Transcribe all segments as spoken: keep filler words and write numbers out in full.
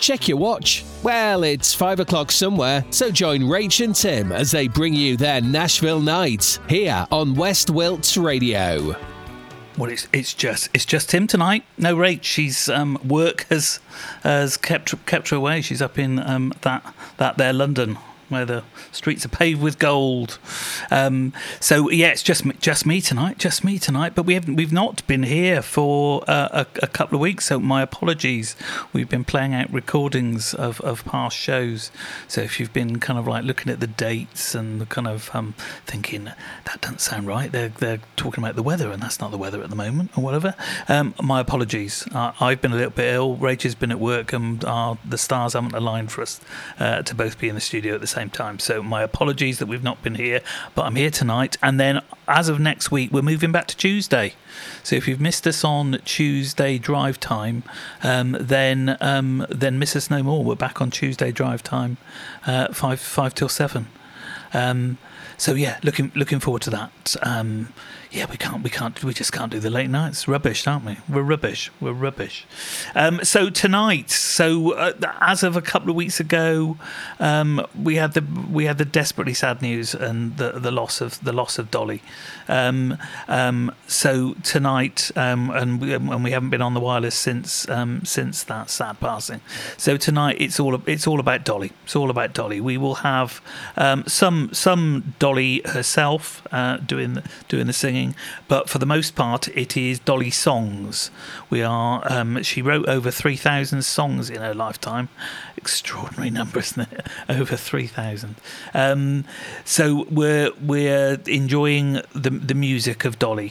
Check your watch. Well, it's five o'clock somewhere, so join Rach and Tim as they bring you their Nashville night here on West Wilts Radio. Well, it's it's just it's just Tim tonight. No, Rach. She's um, work has has kept kept her away. She's up in um, that that there London, where the streets are paved with gold. Um, so yeah, it's just me, just me tonight, just me tonight. But we haven't, we've not been here for uh, a, a couple of weeks. So my apologies. We've been playing out recordings of, of past shows. So if you've been kind of like looking at the dates and kind of um, thinking that doesn't sound right, they're they're talking about the weather and that's not the weather at the moment or whatever. Um, my apologies. Uh, I've been a little bit ill. Rach has been at work, and our, the stars haven't aligned for us uh, to both be in the studio at the same time. So my apologies that we've not been here, but I'm here tonight. And then as of next week, we're moving back to Tuesday. So if you've missed us on Tuesday drive time, um, then um, then miss us no more. We're back on Tuesday drive time, uh, five five till seven. Um, so yeah, looking looking forward to that. Um, yeah, we can't we can't we just can't do the late nights. Rubbish, aren't we? We're rubbish. We're rubbish. Um, so tonight, so uh, as of a couple of weeks ago, um, we had the we had the desperately sad news and the the loss of the loss of Dolly. Um, um, so tonight, um, and we, and we haven't been on the wireless since um, since that sad passing. So tonight, it's all it's all about Dolly. It's all about Dolly. We will have um, some some Dolly herself uh, doing the, doing the singing. But for the most part, it is Dolly songs. We are. Um, she wrote over three thousand songs in her lifetime. Extraordinary number, isn't it? Over three thousand. Um, so we're we're enjoying the the music of Dolly,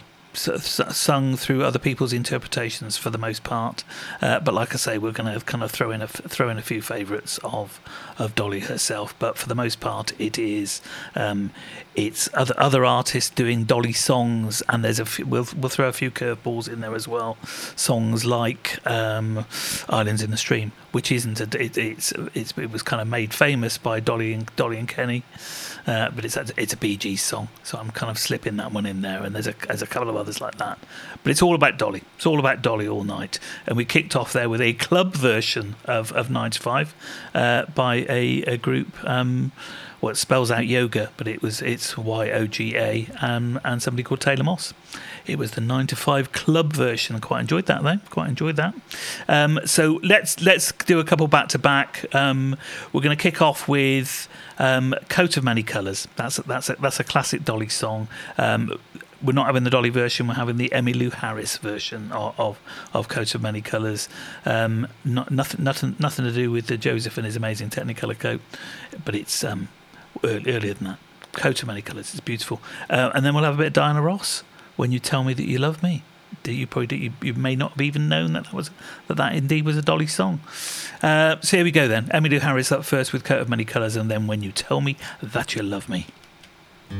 sung through other people's interpretations for the most part. Uh, but like I say, we're going to kind of throw in a throw in a few favourites of of Dolly herself. But for the most part, it is um, it's other other artists doing Dolly songs, and there's a few, we'll we'll throw a few curveballs in there as well. Songs like um, "Islands in the Stream," which isn't a, it, it's it's it was kind of made famous by Dolly and Dolly and Kenny. Uh, but it's a, it's a Bee Gees song, so I'm kind of slipping that one in there, and there's a there's a couple of others like that. But it's all about Dolly. It's all about Dolly all night. And we kicked off there with a club version of, of nine to five uh, by a, a group, um, well, it spells out yoga, but it was it's Y O G A, um, and somebody called Taylor Moss. It was the nine to five club version. Quite enjoyed that though. Quite enjoyed that. Um, so let's let's do a couple back to back. Um, we're going to kick off with um, "Coat of Many Colours." That's a, that's a, that's a classic Dolly song. Um, we're not having the Dolly version. We're having the Emmylou Harris version of of, of "Coat of Many Colours." Um, not, nothing nothing nothing to do with the Joseph and his amazing Technicolor coat, but it's um, earlier than that. "Coat of Many Colours." It's beautiful. Uh, and then we'll have a bit of Diana Ross. "When You Tell Me That You Love Me." You probably you, you may not have even known that that was that that indeed was a Dolly song. Uh, so here we go then. Emmylou Harris up first with "Coat of Many Colours," and then "When You Tell Me That You Love Me."